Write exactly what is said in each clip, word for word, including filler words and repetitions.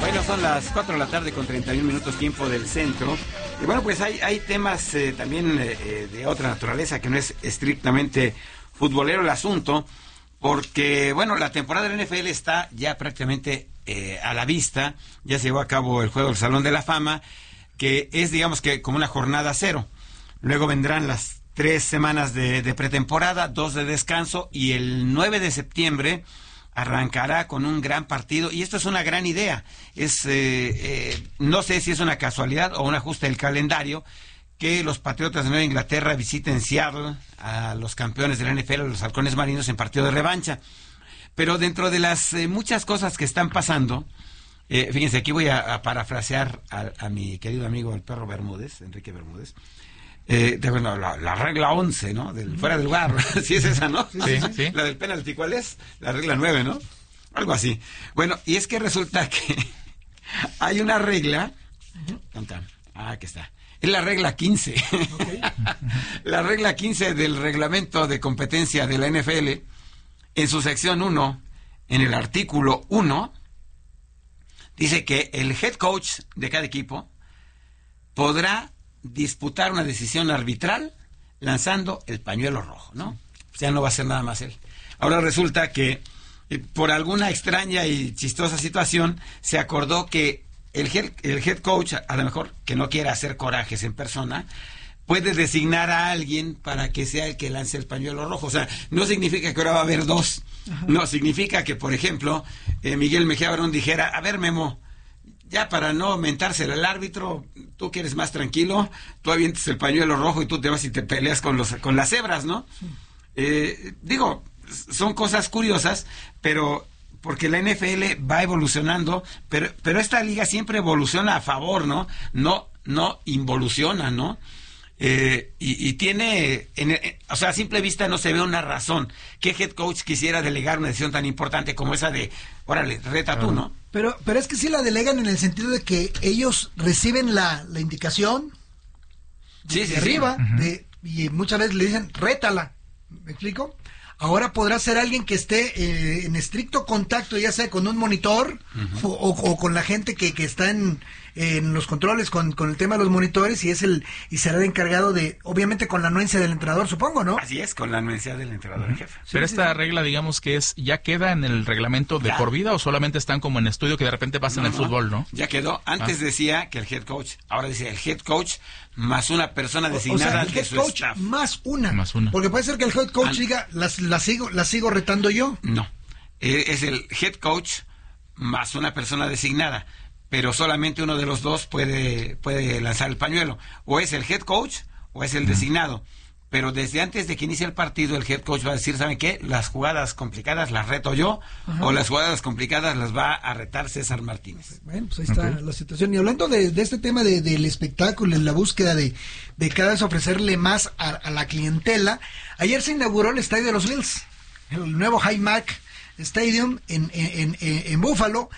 Bueno, son las cuatro de la tarde con treinta y un minutos tiempo del centro. Y bueno, pues hay, hay temas eh, también eh, de otra naturaleza que no es estrictamente futbolero el asunto, porque bueno, la temporada de la N F L está ya prácticamente eh, a la vista. Ya se llevó a cabo el juego del Salón de la Fama, que es digamos que como una jornada cero. Luego vendrán las tres semanas de, de pretemporada, dos de descanso, y el nueve de septiembre arrancará con un gran partido, y esto es una gran idea. Es eh, eh, no sé si es una casualidad o un ajuste del calendario que los Patriotas de Nueva Inglaterra visiten Seattle a los campeones de la N F L, los Halcones Marinos, en partido de revancha. Pero dentro de las eh, muchas cosas que están pasando, eh, fíjense, aquí voy a, a parafrasear a, a mi querido amigo el perro Bermúdez, Enrique Bermúdez. Eh, de, bueno, la, la regla once, ¿no? Del fuera del lugar, sí es esa, ¿no? Sí, sí, sí. La del penalti, ¿cuál es? La regla nueve, ¿no? Algo así. Bueno, y es que resulta que hay una regla. ¿Dónde está? Ah, aquí está. Es la regla quince. Okay. La regla quince del reglamento de competencia de la N F L, en su sección uno, en el artículo uno, dice que el head coach de cada equipo podrá disputar una decisión arbitral lanzando el pañuelo rojo, ¿no? O sea, no va a ser nada más él. Ahora resulta que eh, por alguna extraña y chistosa situación se acordó que el head, el head coach, a lo mejor que no quiera hacer corajes en persona, puede designar a alguien para que sea el que lance el pañuelo rojo. O sea, no significa que ahora va a haber dos. Ajá. No, significa que, por ejemplo, eh, Miguel Mejía Barón dijera, a ver, Memo, ya para no mentárselo al árbitro, tú que eres más tranquilo, tú avientes el pañuelo rojo y tú te vas y te peleas con los con las cebras, ¿no? Sí. Eh, digo, son cosas curiosas, pero porque la N F L va evolucionando, pero pero esta liga siempre evoluciona a favor, ¿no? No no involuciona, ¿no? Eh, y, y tiene, en, en, o sea, a simple vista no se ve una razón que head coach quisiera delegar una decisión tan importante como esa de, órale, reta uh-huh. tú, ¿no? Pero, pero es que sí la delegan en el sentido de que ellos reciben la, la indicación sí, de sí, arriba sí. Uh-huh. de, y muchas veces le dicen, rétala, ¿me explico? Ahora podrá ser alguien que esté eh, en estricto contacto, ya sea con un monitor uh-huh. o, o con la gente que, que está en, en los controles con, con el tema de los monitores, y es el y será el encargado de, obviamente con la anuencia del entrenador, supongo, ¿no? Así es, con la anuencia del entrenador en jefe. Pero sí, esta sí. regla, digamos que es, ¿ya queda en el reglamento de ya. por vida o solamente están como en estudio que de repente pasa no, en el no, fútbol, no? Ya quedó. Antes ah. decía que el head coach, ahora dice el head coach más una persona designada o sea, el de head su coach staff. más una. Más una. Porque puede ser que el head coach An- diga, las, las, sigo, las sigo retando yo. No, eh, es el head coach más una persona designada, pero solamente uno de los dos puede, puede lanzar el pañuelo. O es el head coach o es el uh-huh. designado. Pero desde antes de que inicie el partido, el head coach va a decir, ¿saben qué? Las jugadas complicadas las reto yo, uh-huh. o las jugadas complicadas las va a retar César Martínez. Bueno, pues ahí está okay. la situación. Y hablando de, de este tema de, del espectáculo, en la búsqueda de, de cada vez ofrecerle más a, a la clientela, ayer se inauguró el estadio de los Bills, el nuevo Highmark Stadium en, en, en, en Buffalo.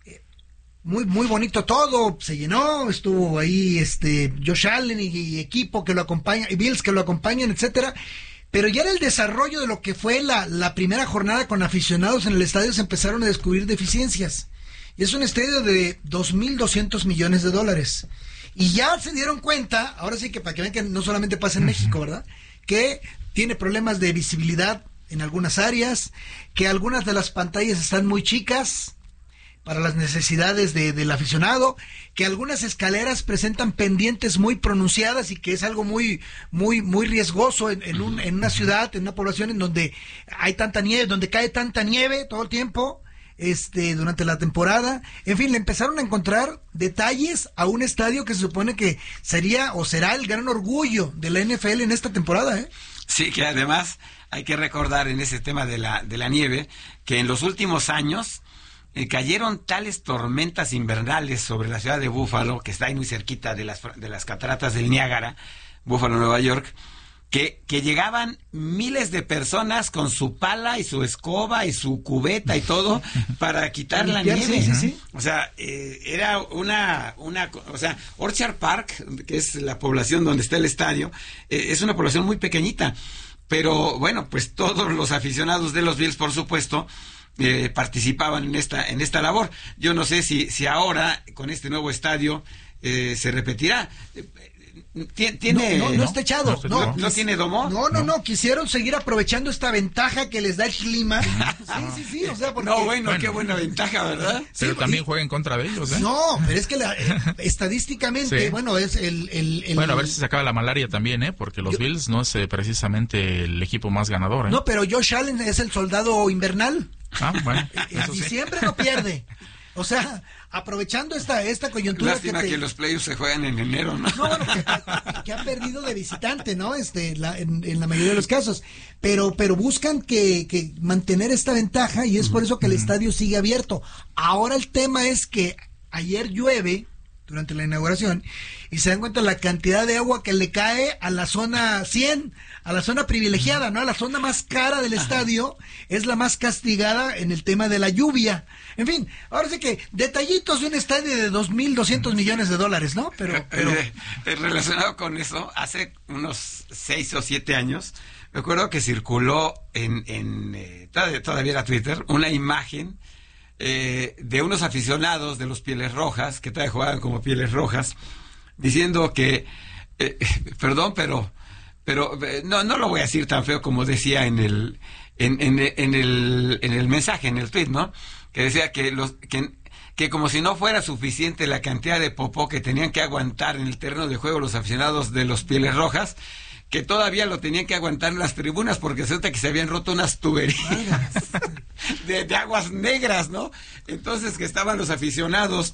Muy muy bonito todo, se llenó, estuvo ahí este Josh Allen y, y equipo que lo acompaña, y Bills que lo acompañan, etcétera. Pero ya en el desarrollo de lo que fue la, la primera jornada con aficionados en el estadio se empezaron a descubrir deficiencias. Y es un estadio de dos mil doscientos millones de dólares. Y ya se dieron cuenta, ahora sí que para que vean que no solamente pasa en México, ¿verdad? Que tiene problemas de visibilidad en algunas áreas, que algunas de las pantallas están muy chicas para las necesidades de, del aficionado, que algunas escaleras presentan pendientes muy pronunciadas y que es algo muy muy muy riesgoso en, en, un, en una ciudad, en una población en donde hay tanta nieve, donde cae tanta nieve todo el tiempo, este durante la temporada. En fin, le empezaron a encontrar detalles a un estadio que se supone que sería o será el gran orgullo de la N F L en esta temporada, ¿eh? Sí, que además hay que recordar en ese tema de la de la nieve que en los últimos años Eh, cayeron tales tormentas invernales sobre la ciudad de Búfalo, que está ahí muy cerquita de las de las cataratas del Niágara, Búfalo, Nueva York, que, que llegaban miles de personas con su pala y su escoba y su cubeta y todo para quitar la nieve. Sí, sí, sí. O sea, eh, era una, una, o sea, Orchard Park, que es la población donde está el estadio, eh, es una población muy pequeñita, pero bueno, pues todos los aficionados de los Bills, por supuesto, eh, participaban en esta en esta labor. Yo no sé si si ahora con este nuevo estadio eh, se repetirá. Tiene, no, no, no está echado, no, no, no tiene domo. No, no, no, quisieron seguir aprovechando esta ventaja que les da el clima. Sí, sí, sí, o sea, porque... No, bueno, bueno, qué buena ventaja, ¿verdad? Pero sí, también y... juega en contra de ellos, ¿eh? No, pero es que la, eh, estadísticamente, sí. bueno, es el, el, el... Bueno, a ver si se acaba la malaria también, ¿eh? Porque los Yo... Bills no es eh, precisamente el equipo más ganador, ¿eh? No, pero Josh Allen es el soldado invernal. Ah, bueno. En diciembre sí. No pierde. O sea, aprovechando esta esta coyuntura. Lástima que, te... que los playoffs se juegan en enero, ¿no? No, bueno, que, que ha perdido de visitante, ¿no? Este, la, en, en la mayoría de los casos. Pero, pero buscan que, que mantener esta ventaja y es por eso que el estadio sigue abierto. Ahora el tema es que ayer llueve durante la inauguración y se dan cuenta la cantidad de agua que le cae a la zona cien, a la zona privilegiada, ¿no? A la zona más cara del estadio, es la más castigada en el tema de la lluvia. En fin, ahora sí que detallitos de un estadio de dos mil doscientos millones de dólares, ¿no? Pero, pero... Eh, eh, relacionado con eso, hace unos seis o siete años, me acuerdo que circuló en, en eh, todavía, todavía era Twitter, una imagen Eh, de unos aficionados de los Pieles Rojas, que todavía jugaban como Pieles Rojas, diciendo que, eh, perdón, pero, pero eh, no, no lo voy a decir tan feo como decía en el, en, en, en el, en el mensaje, en el tweet, ¿no? Que decía que los, que, que como si no fuera suficiente la cantidad de popó que tenían que aguantar en el terreno de juego los aficionados de los Pieles Rojas, que todavía lo tenían que aguantar en las tribunas porque resulta que se habían roto unas tuberías de, de aguas negras, ¿no? Entonces que estaban los aficionados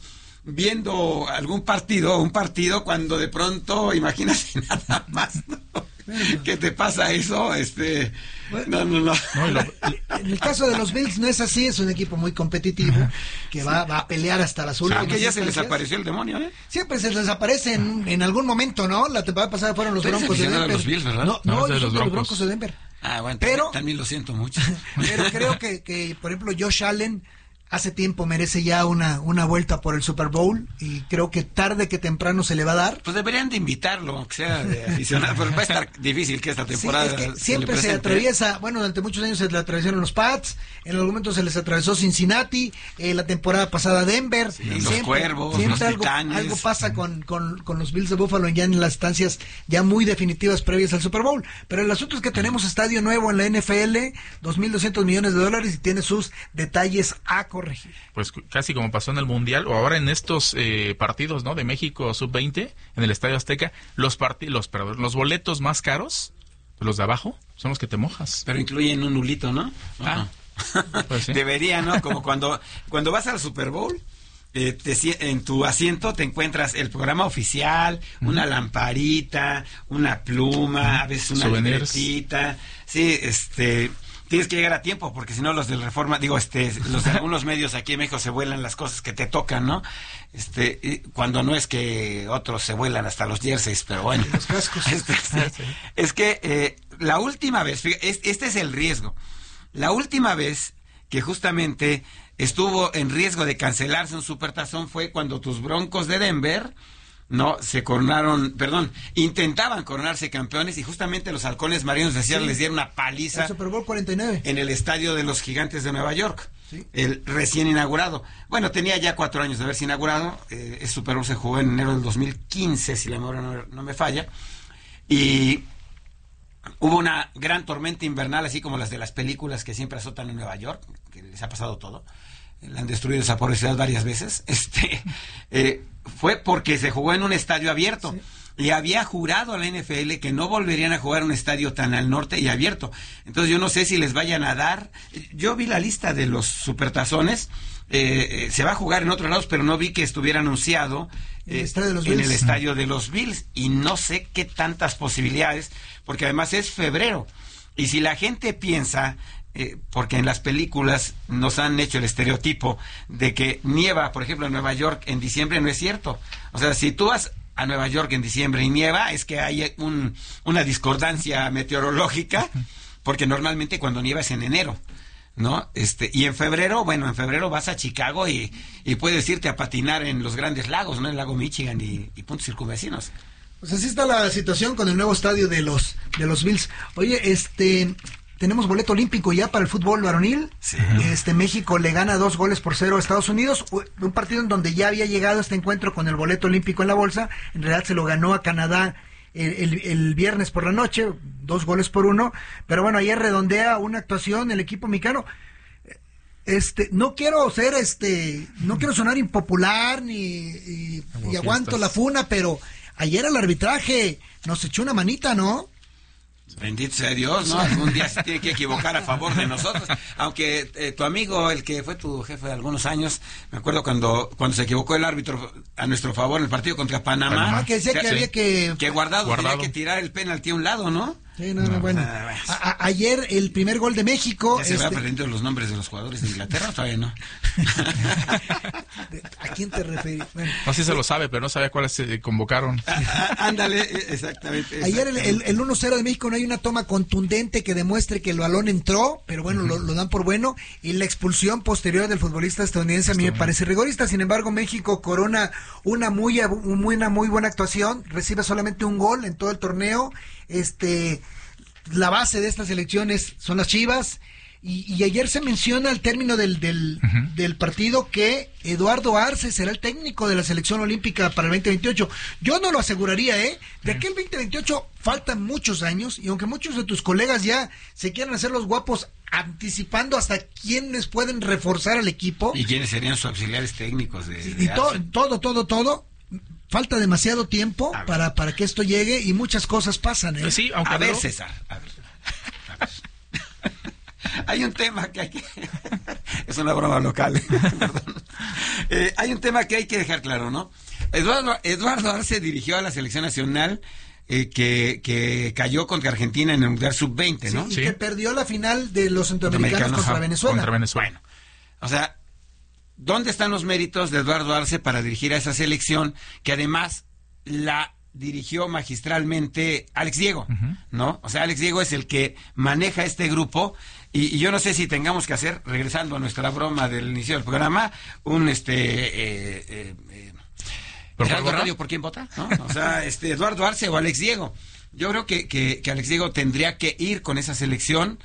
viendo algún partido, un partido, cuando de pronto, imagínate nada más, ¿no? ¿Qué te pasa eso? Este, bueno, no, no, no. no lo... En el caso de los Bills no es así, es un equipo muy competitivo que va, va a pelear hasta las últimas. Aunque ya se les apareció el demonio, ¿eh? Siempre se les aparece en, en algún momento, ¿no? La temporada pasada fueron los Broncos de Denver. De los Bills, ¿verdad? No, no, no de los, los los Broncos de Denver. Ah, bueno, pero también lo siento mucho. Pero creo que, que por ejemplo, Josh Allen hace tiempo merece ya una, una vuelta por el Super Bowl y creo que tarde que temprano se le va a dar. Pues deberían de invitarlo, aunque sea de aficionado, pero va a estar difícil que esta temporada. Sí, es que siempre se, se atraviesa, bueno, durante muchos años se le atravesaron los Pats, en algún momento se les atravesó Cincinnati, eh, la temporada pasada Denver, sí, y los siempre, Cuervos, siempre los algo, Titanes. algo pasa con, con, con los Bills de Buffalo ya en las estancias ya muy definitivas previas al Super Bowl, pero el asunto es que tenemos estadio nuevo en la N F L, dos mil doscientos millones de dólares y tiene sus detalles a corregir. Pues casi como pasó en el Mundial, o ahora en estos eh, partidos, ¿no? De México sub veinte, en el Estadio Azteca, los parti los, perdón, los boletos más caros, los de abajo, son los que te mojas. Pero incluyen un nulito, ¿no? Ah, pues sí. Debería, ¿no? Como cuando, cuando vas al Super Bowl, eh, te, en tu asiento te encuentras el programa oficial, uh-huh. una lamparita, una pluma, uh-huh. a veces una libretita. Sí, este... Tienes que llegar a tiempo, porque si no los del Reforma, digo, este, los de algunos medios aquí en México se vuelan las cosas que te tocan, ¿no? Este, cuando no es que otros se vuelan hasta los jerseys, pero bueno. Los cascos. Este, sí. Es que eh, la última vez, este es el riesgo, la última vez que justamente estuvo en riesgo de cancelarse un supertazón fue cuando tus Broncos de Denver... No, se coronaron, perdón, intentaban coronarse campeones y justamente los halcones marinos de Seattle sí. les dieron una paliza. El Super Bowl cuarenta y nueve. En el estadio de los Gigantes de Nueva York, sí. el recién inaugurado. Bueno, tenía ya cuatro años de haberse inaugurado, eh, el Super Bowl se jugó en enero del dos mil quince, si la memoria no, no me falla, y hubo una gran tormenta invernal, así como las de las películas que siempre azotan en Nueva York, que les ha pasado todo. La han destruido esa pobre ciudad varias veces. Este eh, fue porque se jugó en un estadio abierto. Sí. Y había jurado a la N F L que no volverían a jugar un estadio tan al norte y abierto. Entonces yo no sé si les vayan a dar. Yo vi la lista de los supertazones. Eh, eh, se va a jugar en otros lados, pero no vi que estuviera anunciado eh, el de los en el estadio de los Bills. Y no sé qué tantas posibilidades, porque además es febrero. Y si la gente piensa... Eh, porque en las películas nos han hecho el estereotipo de que nieva, por ejemplo, en Nueva York en diciembre, no es cierto. O sea, si tú vas a Nueva York en diciembre y nieva, es que hay un, una discordancia meteorológica, porque normalmente cuando nieva es en enero, ¿no? Este, y en febrero, bueno, en febrero vas a Chicago y, y puedes irte a patinar en los grandes lagos, ¿no? En el lago Michigan y, y puntos circunvecinos. Pues así está la situación con el nuevo estadio de los, de los Bills. Oye, este... tenemos boleto olímpico ya para el fútbol varonil. Sí. Este México le gana dos goles por cero a Estados Unidos, un partido en donde ya había llegado este encuentro con el boleto olímpico en la bolsa. En realidad se lo ganó a Canadá el, el, el viernes por la noche, dos goles por uno. Pero bueno, ayer redondea una actuación el equipo mexicano. Este, no quiero ser, este, no quiero sonar impopular ni y, y aguanto la funa, pero ayer el arbitraje nos echó una manita, ¿no? Bendito sea Dios, ¿no? Algún día se tiene que equivocar a favor de nosotros. Aunque eh, tu amigo, el que fue tu jefe de algunos años, me acuerdo cuando cuando se equivocó el árbitro a nuestro favor en el partido contra Panamá. Ah, que decía que, que sí, había que... Que Guardado, Guardado tenía que tirar el penalti a un lado, ¿no? Sí, no, no, bueno. Ah, bueno. A, a, ayer el primer gol de México... ¿Ya se este... va perdiendo los nombres de los jugadores de Inglaterra o todavía no? ¿A quién te referís? Bueno. No sé si se lo sabe, pero no sabía cuáles se convocaron. Ándale, exactamente. Ayer el, el, el uno cero de México, no hay una toma contundente que demuestre que el balón entró, pero bueno, uh-huh. lo, lo dan por bueno, y la expulsión posterior del futbolista estadounidense a mí me parece rigorista. Sin embargo, México corona una muy, muy, una muy buena actuación, recibe solamente un gol en todo el torneo. Este, la base de estas elecciones son las Chivas. Y, y ayer se menciona al término del del, uh-huh. del partido que Eduardo Arce será el técnico de la selección olímpica para el veinte veintiocho. Yo no lo aseguraría, ¿eh? De aquel veinte veintiocho faltan muchos años, y aunque muchos de tus colegas ya se quieran hacer los guapos anticipando hasta quiénes pueden reforzar al equipo. ¿Y quiénes serían sus auxiliares técnicos? De, y de y to, todo, todo, todo. Falta demasiado tiempo para, para que esto llegue y muchas cosas pasan, ¿eh? Sí, aunque a ver, no... César, a ver. A ver. Hay un tema que hay que... es una broma local. Perdón. Eh, hay un tema que hay que dejar claro, ¿no? Eduardo, Eduardo Arce dirigió a la selección nacional eh, que, que cayó contra Argentina en el Mundial sub veinte, ¿no? Sí, y sí. que perdió la final de los centroamericanos contra ajá, Venezuela. Contra Venezuela. Bueno, o sea, ¿dónde están los méritos de Eduardo Arce para dirigir a esa selección que además la dirigió magistralmente Alex Diego, uh-huh. ¿no? O sea, Alex Diego es el que maneja este grupo. Y, y yo no sé si tengamos que hacer, regresando a nuestra broma del inicio del programa, un este eh, eh, eh, ¿Por Heraldo Radio por quién vota, ¿no? O sea, este Eduardo Arce o Alex Diego. Yo creo que, que, que Alex Diego tendría que ir con esa selección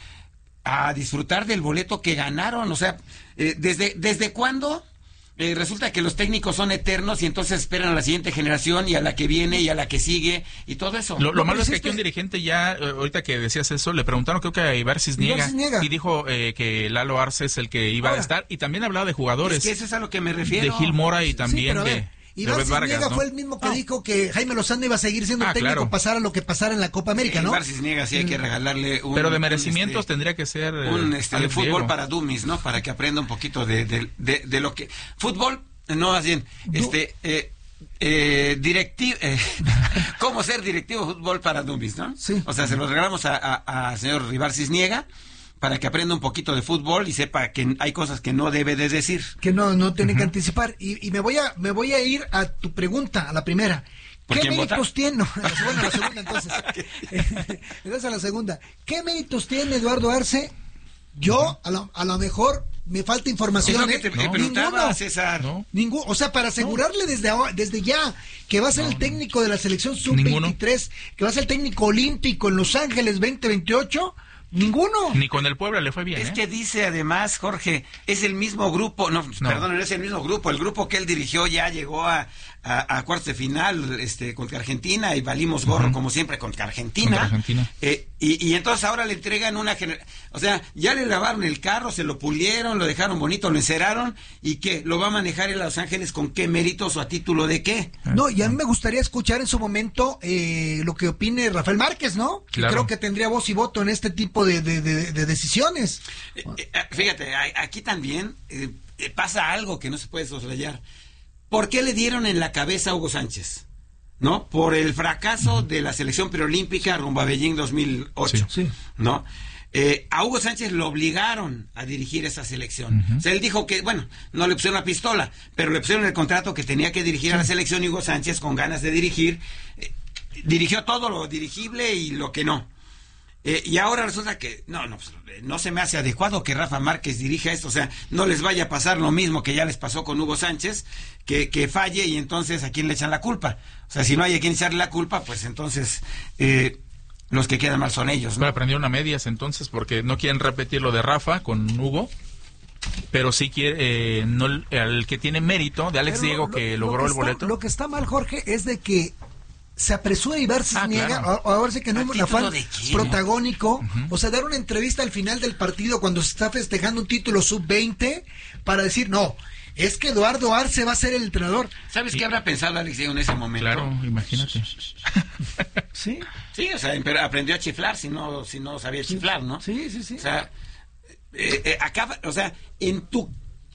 a disfrutar del boleto que ganaron. O sea, eh, desde desde cuándo Eh, resulta que los técnicos son eternos y entonces esperan a la siguiente generación y a la que viene y a la que sigue y todo eso. Lo, lo No, malo es que este... aquí un dirigente ya, eh, ahorita que decías eso, le preguntaron creo que a Ibar Cisniega, y dijo eh, que Lalo Arce es el que iba Ahora, a estar, y también hablaba de jugadores. Es que eso es a lo que me refiero. De Gil Mora y también sí, de... Ibar Cisniega, ¿no? Fue el mismo que no. dijo que Jaime Lozano iba a seguir siendo ah, técnico, claro. pasara lo que pasara en la Copa América, ¿no? Ibar Cisniega sí hay que regalarle un... Pero de merecimientos un, este, tendría que ser... Un este, de fútbol Diego. Para dummies, ¿no? Para que aprenda un poquito de, de, de, de lo que... Fútbol, no, más bien, este... Eh, Eh, directivo, eh, cómo ser directivo de fútbol para dummies, ¿no? Sí. O sea, se los regalamos a, a, a señor Ibar Cisniega para que aprenda un poquito de fútbol y sepa que hay cosas que no debe de decir. Que no, no tiene uh-huh. que anticipar. Y, y me voy a, me voy a ir a tu pregunta, a la primera. ¿Qué méritos vota? tiene? No, a la, bueno, a la segunda entonces. Entonces a la segunda. ¿Qué méritos tiene Eduardo Arce? Yo, a lo, a lo mejor me falta información. ¿Eh? Te, te no. Ninguno, César. No. Ningún, o sea, para asegurarle no. desde ahora, desde ya que va a ser no, el técnico no. de la selección sub veintitrés, que va a ser el técnico olímpico en Los Ángeles veinte veintiocho, ninguno. Ni con el Puebla le fue bien. Es ¿eh? que dice además, Jorge, es el mismo grupo, no, no. perdón, no es el mismo grupo, el grupo que él dirigió ya llegó a, a, a cuartos de final este, contra Argentina y valimos gorro uh-huh. como siempre contra Argentina. Contra Argentina. Eh, y, y entonces ahora le entregan una generación, o sea, ya le lavaron el carro, se lo pulieron, lo dejaron bonito, lo enceraron, y ¿qué? ¿Lo va a manejar en Los Ángeles con qué méritos o a título de qué? No, y a mí me gustaría escuchar en su momento eh, lo que opine Rafael Márquez, ¿no? Claro. Que creo que tendría voz y voto en este tipo de, de, de, de decisiones. Eh, eh, fíjate, aquí también eh, pasa algo que no se puede soslayar. ¿Por qué le dieron en la cabeza a Hugo Sánchez? ¿No? Por el fracaso de la selección preolímpica rumbo a Beijing dos mil ocho. Sí, sí. ¿No? Eh, a Hugo Sánchez lo obligaron a dirigir esa selección. Uh-huh. O sea, él dijo que, bueno, no le pusieron la pistola, pero le pusieron el contrato que tenía que dirigir sí. a la selección, y Hugo Sánchez, con ganas de dirigir, eh, dirigió todo lo dirigible y lo que no. Eh, y ahora resulta que no, no, no se me hace adecuado que Rafa Márquez dirija esto, o sea, no les vaya a pasar lo mismo que ya les pasó con Hugo Sánchez, que, que falle y entonces ¿a quién le echan la culpa? O sea, si no hay a quién echarle la culpa, pues entonces eh, los que quedan mal son ellos, ¿no? Pero aprendieron a medias entonces, porque no quieren repetir lo de Rafa con Hugo, pero sí quiere, eh, no, el que tiene mérito de Alex Pero Diego lo- que lo logró que el está- boleto. Lo que está mal, Jorge, es de que se apresura Ibar Cisniega, claro. a- ahora sí que no ¿A es un título afán de quién? protagónico, o sea, dar una entrevista al final del partido cuando se está festejando un título sub veinte para decir, no, es que Eduardo Arce va a ser el entrenador. ¿Sabes qué habrá pensado Alex Diego en ese momento? Claro, imagínate. Sí, Sí, o sea, pero aprendió a chiflar si no, si no sabía chiflar, ¿no? sí, sí, sí. O sea, eh, eh, acaba, o sea, en tu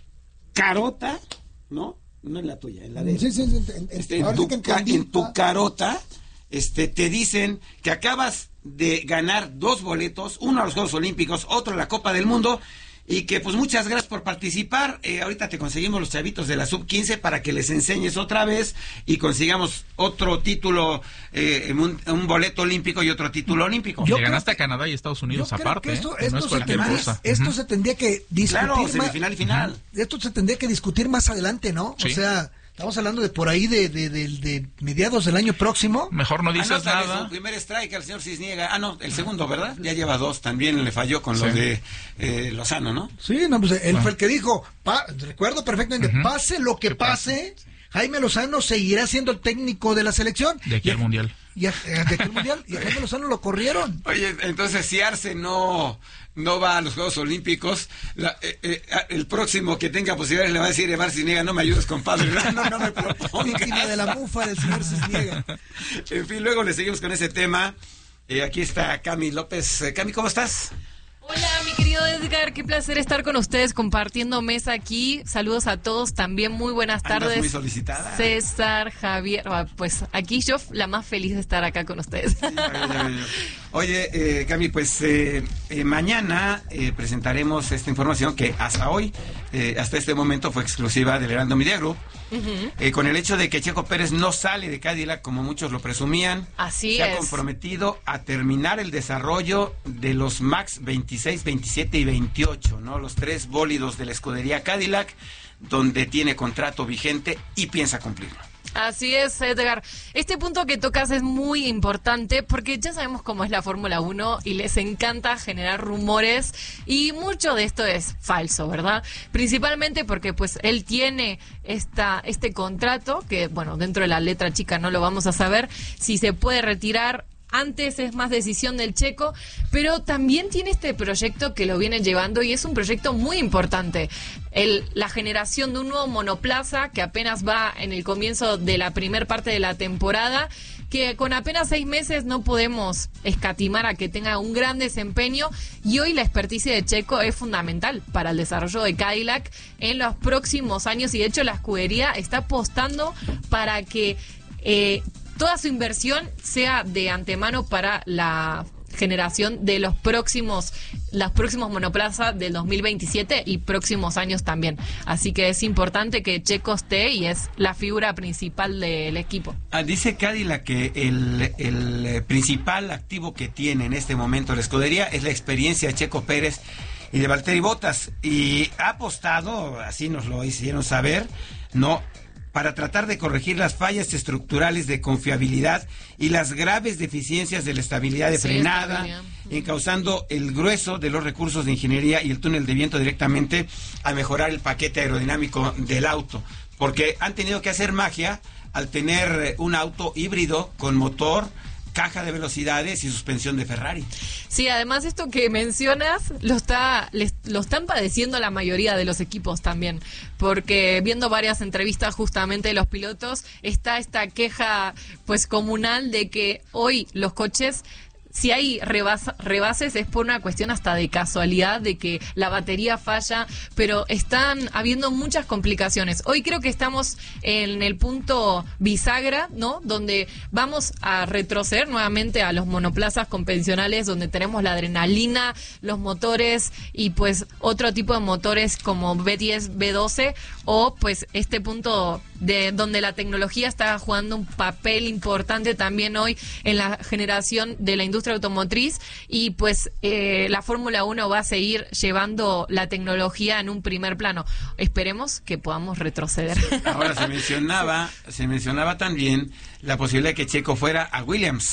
carota, ¿no? No en la tuya, en la de él. Sí, sí, sí, en- en- Este, en, ahora tu sí que ca- entendí. en tu carota, este, te dicen que acabas de ganar dos boletos, uno a los Juegos Olímpicos, otro a la Copa del Mundo, y que pues muchas gracias por participar. Eh, ahorita te conseguimos los chavitos de la sub quince para que les enseñes otra vez y consigamos otro título, eh, un, un boleto olímpico y otro título olímpico. Yo Le creo ganaste que- a Canadá y Estados Unidos Yo creo aparte, que esto, ¿eh? Que esto no es se cualquier tendría, cosa. esto Ujú. se tendría que discutir Claro, más- semifinal y final. esto se tendría que discutir más adelante, ¿no? Sí. O sea, estamos hablando de por ahí de, de, de- de mediados del año próximo. Mejor no dices Anótale nada. su primer strike al señor Cisniega. Ah, no, el segundo, ¿verdad? Ya lleva dos. También le falló con lo Sí. de eh, Lozano, ¿no? Sí, no, pues él Bueno. fue el que dijo, pa- recuerdo perfectamente, Ujú. pase lo que Que pase, pase. Jaime Lozano seguirá siendo el técnico de la selección. De aquí Y al a- Mundial. Y a- eh, de aquí al Mundial. Y a Jaime Lozano lo corrieron. Oye, entonces si Arce no, no va a los Juegos Olímpicos, la- eh, eh, el próximo que tenga posibilidades le va a decir, Evar Cisniega, no me ayudes, compadre. No, no, no me Víctima propongas. de la mufa del señor Cisniega. En fin, luego le seguimos con ese tema. Eh, aquí está Cami López. Eh, Cami, ¿cómo estás? Hola, mi querido Edgar, qué placer estar con ustedes compartiendo mesa aquí. Saludos a todos, también muy buenas Andas tardes. muy solicitada. César, Javier, ah, pues aquí yo la más feliz de estar acá con ustedes. Ya, ya, ya, ya. Oye, eh, Cami, pues eh, eh, mañana eh, presentaremos esta información que hasta hoy, eh, hasta este momento fue exclusiva del Heraldo Media Group, eh, con el hecho de que Checo Pérez no sale de Cadillac como muchos lo presumían. Así se ha es. comprometido a terminar el desarrollo de los Max veintiséis, veintisiete y veintiocho, ¿no? Los tres bólidos de la escudería Cadillac, donde tiene contrato vigente y piensa cumplirlo. Así es, Edgar. Este punto que tocas es muy importante porque ya sabemos cómo es la Fórmula uno y les encanta generar rumores y mucho de esto es falso, ¿verdad? Principalmente porque pues él tiene esta este contrato que, bueno, dentro de la letra chica no lo vamos a saber si se puede retirar. Antes es más decisión del checo, pero también tiene este proyecto que lo viene llevando y es un proyecto muy importante. El, la generación de un nuevo monoplaza que apenas va en el comienzo de la primer parte de la temporada, que con apenas seis meses no podemos escatimar a que tenga un gran desempeño y hoy la experticia de Checo es fundamental para el desarrollo de Cadillac en los próximos años y de hecho la escudería está apostando para que eh, toda su inversión sea de antemano para la generación de los próximos los próximos monoplazas del dos mil veintisiete y próximos años también. Así que es importante que Checo esté y es la figura principal del equipo. Ah, dice Cadillac que el, el eh, principal activo que tiene en este momento la escudería es la experiencia de Checo Pérez y de Valtteri Bottas, y ha apostado, así nos lo hicieron saber, no para tratar de corregir las fallas estructurales de confiabilidad y las graves deficiencias de la estabilidad de Sí, frenada, estabilidad. encauzando el grueso de los recursos de ingeniería y el túnel de viento directamente a mejorar el paquete aerodinámico del auto, porque han tenido que hacer magia al tener eh, un auto híbrido con motor, caja de velocidades y suspensión de Ferrari. Sí, además esto que mencionas lo está les- lo están padeciendo la mayoría de los equipos también, porque viendo varias entrevistas justamente de los pilotos está esta queja pues comunal de que hoy los coches, si hay rebasa- rebases es por una cuestión hasta de casualidad, de que la batería falla, pero están habiendo muchas complicaciones. Hoy creo que estamos en el punto bisagra, ¿no? Donde vamos a retroceder nuevamente a los monoplazas convencionales, donde tenemos la adrenalina, los motores y pues otro tipo de motores como B diez, B doce, o pues este punto de donde la tecnología está jugando un papel importante también hoy en la generación de la industria automotriz y pues eh, la Fórmula uno va a seguir llevando la tecnología en un primer plano. Esperemos que podamos retroceder. Ahora se mencionaba, se mencionaba también la posibilidad de que Checo fuera a Williams.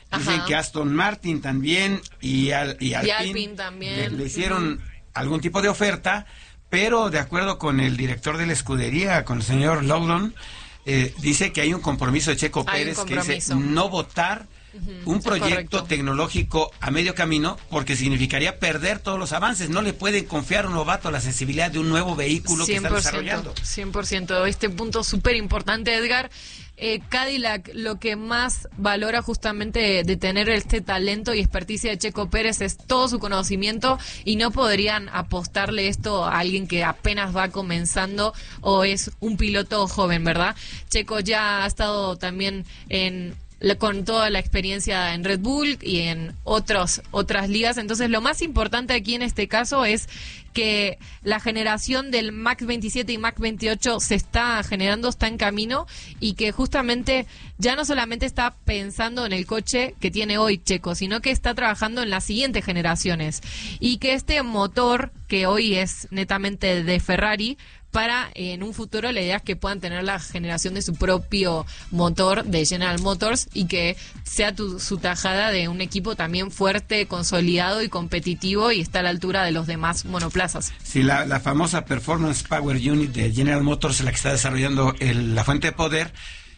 Dicen Ajá. que Aston Martin también y, al, y Alpine, Alpine también. Le, le hicieron uh-huh. algún tipo de oferta, pero de acuerdo con el director de la escudería, con el señor Loudon, eh, dice que hay un compromiso de Checo hay Pérez que dice no votar uh-huh. un proyecto correcto. tecnológico a medio camino, porque significaría perder todos los avances. No le pueden confiar a un novato la sensibilidad de un nuevo vehículo que está desarrollando. cien por ciento. Este punto súper importante, Edgar. Eh, Cadillac lo que más valora justamente de, de tener este talento y experticia de Checo Pérez es todo su conocimiento, y no podrían apostarle esto a alguien que apenas va comenzando o es un piloto joven, ¿verdad? Checo ya ha estado también en... con toda la experiencia en Red Bull y en otros otras ligas. Entonces lo más importante aquí en este caso es que la generación del Max veintisiete y Max veintiocho se está generando, está en camino, y que justamente ya no solamente está pensando en el coche que tiene hoy Checo, sino que está trabajando en las siguientes generaciones, y que este motor que hoy es netamente de Ferrari, para en un futuro la idea es que puedan tener la generación de su propio motor de General Motors, y que sea tu, su tajada de un equipo también fuerte, consolidado y competitivo, y está a la altura de los demás monoplazas. Sí, la, la famosa Performance Power Unit de General Motors, la que está desarrollando el, la fuente de poder,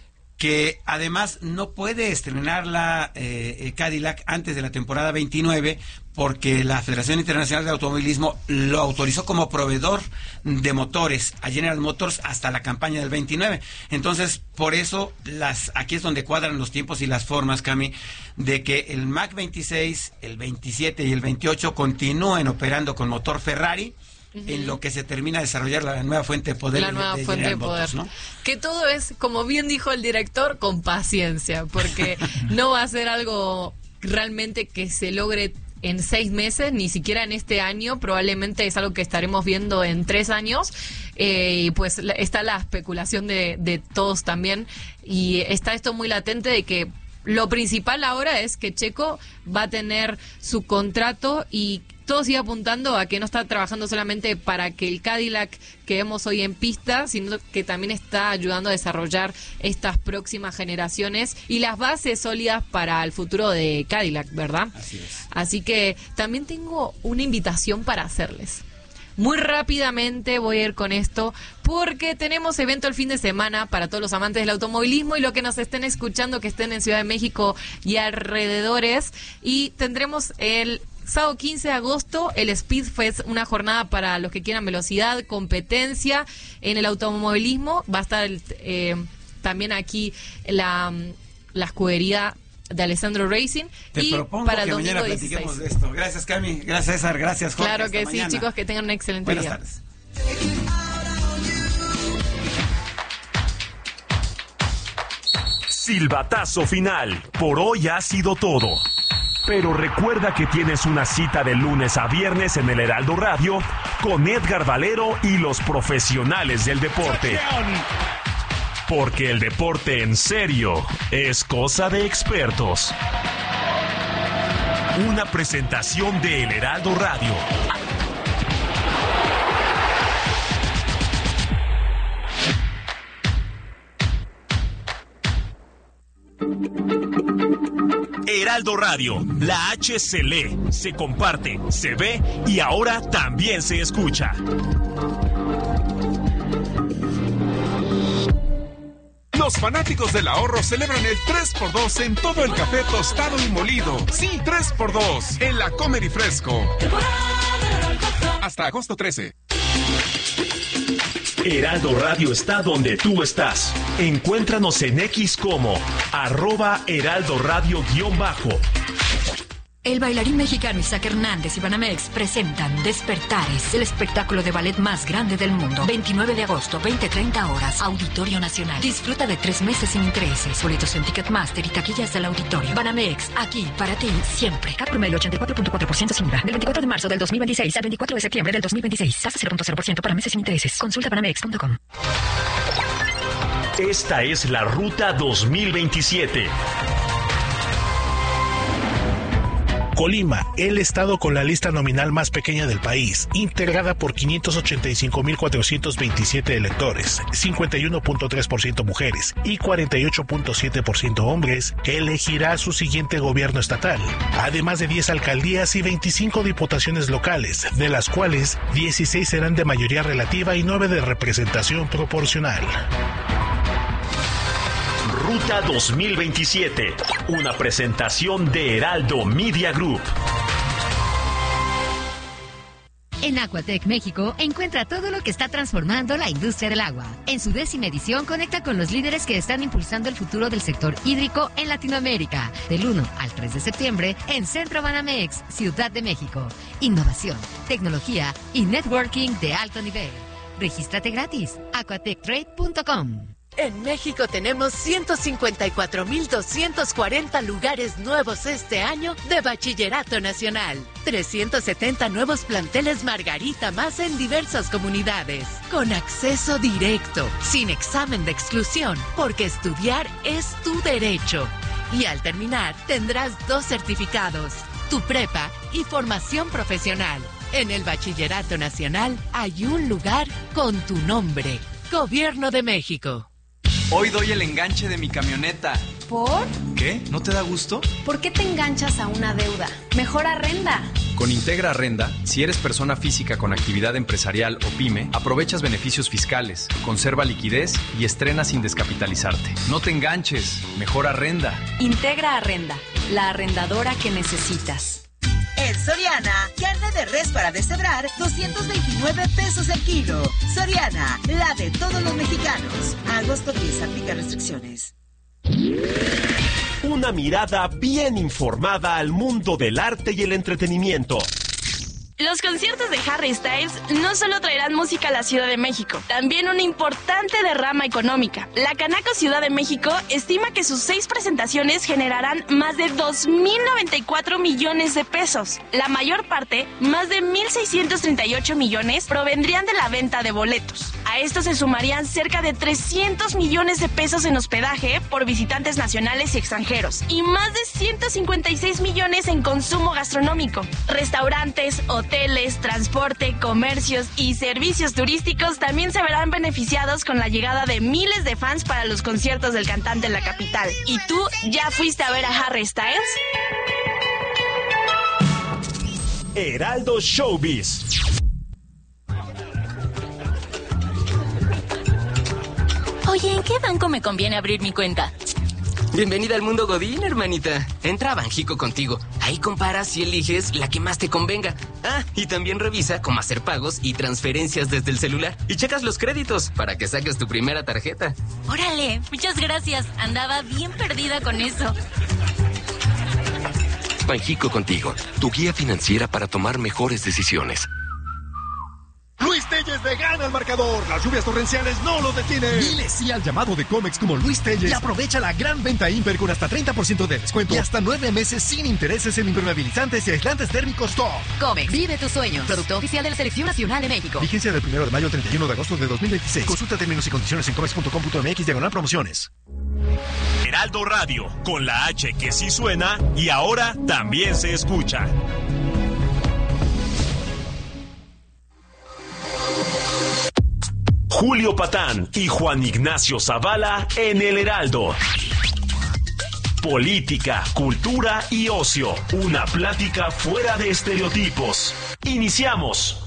que además no puede estrenar la eh, Cadillac antes de la temporada veintinueve, porque la Federación Internacional de Automovilismo lo autorizó como proveedor de motores a General Motors hasta la campaña del veintinueve. Entonces, por eso las aquí es donde cuadran los tiempos y las formas, Cami, de que el Max veintiséis, el veintisiete y el veintiocho continúen operando con motor Ferrari, uh-huh. en lo que se termina de desarrollar la nueva fuente de poder. La nueva de, de fuente General de poder. Motors, ¿no? Que todo es, como bien dijo el director, con paciencia, porque no va a ser algo realmente que se logre en seis meses, ni siquiera en este año. Probablemente es algo que estaremos viendo en tres años. Eh, y pues la, está la especulación de, de todos también, y está esto muy latente de que lo principal ahora es que Checo va a tener su contrato, y todo sigue apuntando a que no está trabajando solamente para que el Cadillac que vemos hoy en pista, sino que también está ayudando a desarrollar estas próximas generaciones y las bases sólidas para el futuro de Cadillac, ¿verdad? Así es. Así que también tengo una invitación para hacerles. Muy rápidamente voy a ir con esto, porque tenemos evento el fin de semana para todos los amantes del automovilismo y lo que nos estén escuchando, que estén en Ciudad de México y alrededores. Y tendremos el sábado quince de agosto el Speed Fest, una jornada para los que quieran velocidad, competencia en el automovilismo. Va a estar el, eh, también aquí la, la escudería de Alessandro Racing. Te y propongo para que el mañana domingo platiquemos dieciséis. de esto. Gracias, Cami. Gracias, César. Gracias, Jorge. Claro que Hasta sí, mañana. chicos, que tengan un excelente Buenas día. tardes. Silbatazo final. Por hoy ha sido todo. Pero recuerda que tienes una cita de lunes a viernes en el Heraldo Radio con Edgar Valero y los profesionales del deporte. Porque el deporte en serio es cosa de expertos. Una presentación de El Heraldo Radio. Heraldo Radio, la H se lee, se comparte, se ve y ahora también se escucha. Los fanáticos del ahorro celebran el tres por dos en todo el café tostado y molido. Sí, tres por dos en la Comer y Fresco. Hasta agosto trece. Heraldo Radio está donde tú estás. Encuéntranos en X como arroba Heraldo Radio guión bajo. El bailarín mexicano Isaac Hernández y Banamex presentan Despertares, el espectáculo de ballet más grande del mundo. veintinueve de agosto, veinte treinta horas, Auditorio Nacional. Disfruta de tres meses sin intereses. Boletos en Ticketmaster y taquillas del auditorio. Banamex, aquí para ti siempre. Cat promedio ochenta y cuatro punto cuatro por ciento sin I V A. Del veinticuatro de marzo del dos mil veintiséis al veinticuatro de septiembre del dos mil veintiséis. Tasa cero punto cero por ciento para meses sin intereses. Consulta banamex punto com. Esta es la Ruta dos mil veintisiete. Colima, el estado con la lista nominal más pequeña del país, integrada por quinientos ochenta y cinco mil cuatrocientos veintisiete electores, cincuenta y uno punto tres por ciento mujeres y cuarenta y ocho punto siete por ciento hombres, elegirá su siguiente gobierno estatal, además de diez alcaldías y veinticinco diputaciones locales, de las cuales dieciséis serán de mayoría relativa y nueve de representación proporcional. Ruta dos mil veintisiete, una presentación de Heraldo Media Group. En Aquatec México encuentra todo lo que está transformando la industria del agua. En su décima edición conecta con los líderes que están impulsando el futuro del sector hídrico en Latinoamérica. Del uno al tres de septiembre en Centro Banamex, Ciudad de México. Innovación, tecnología y networking de alto nivel. Regístrate gratis. aquatec trade punto com. En México tenemos ciento cincuenta y cuatro mil doscientos cuarenta lugares nuevos este año de Bachillerato Nacional. trescientos setenta nuevos planteles Margarita más en diversas comunidades. Con acceso directo, sin examen de exclusión, porque estudiar es tu derecho. Y al terminar tendrás dos certificados, tu prepa y formación profesional. En el Bachillerato Nacional hay un lugar con tu nombre. Gobierno de México. Hoy doy el enganche de mi camioneta. ¿Por? ¿Qué? ¿No te da gusto? ¿Por qué te enganchas a una deuda? Mejor arrenda. Con Integra Arrenda, si eres persona física con actividad empresarial o pyme, aprovechas beneficios fiscales, conserva liquidez y estrena sin descapitalizarte. No te enganches, mejor arrenda. Integra Arrenda, la arrendadora que necesitas. En Soriana, carne de res para deshebrar, doscientos veintinueve pesos el kilo. Soriana, la de todos los mexicanos. Agosto diez, aplica restricciones. Una mirada bien informada al mundo del arte y el entretenimiento. Los conciertos de Harry Styles no solo traerán música a la Ciudad de México, también una importante derrama económica. La Canaco Ciudad de México estima que sus seis presentaciones generarán más de dos mil noventa y cuatro millones de pesos. La mayor parte, más de mil seiscientos treinta y ocho millones, provendrían de la venta de boletos. A esto se sumarían cerca de trescientos millones de pesos en hospedaje por visitantes nacionales y extranjeros y más de ciento cincuenta y seis millones en consumo gastronómico. Restaurantes, hoteles, transporte, comercios y servicios turísticos también se verán beneficiados con la llegada de miles de fans para los conciertos del cantante en la capital. ¿Y tú ya fuiste a ver a Harry Styles? Heraldo Showbiz. Oye, ¿en qué banco me conviene abrir mi cuenta? Bienvenida al mundo Godín, hermanita. Entra a Banjico contigo. Ahí comparas y eliges la que más te convenga. Ah, y también revisa cómo hacer pagos y transferencias desde el celular. Y checas los créditos para que saques tu primera tarjeta. Órale, muchas gracias. Andaba bien perdida con eso. Banjico contigo, tu guía financiera para tomar mejores decisiones. Luis Telles le gana al marcador. Las lluvias torrenciales no lo detienen. Dile sí al llamado de Comex como Luis Telles y aprovecha la gran venta Imper con hasta treinta por ciento de descuento y hasta nueve meses sin intereses en impermeabilizantes y aislantes térmicos top. Comex, vive tus sueños. Producto oficial de la Selección Nacional de México. Vigencia del primero de mayo al treinta y uno de agosto de dos mil veintiséis. Consulta términos y condiciones en comex punto com punto m x diagonal promociones. Heraldo Radio, con la H que sí suena y ahora también se escucha. Julio Patán y Juan Ignacio Zavala en El Heraldo. Política, cultura y ocio. Una plática fuera de estereotipos. Iniciamos.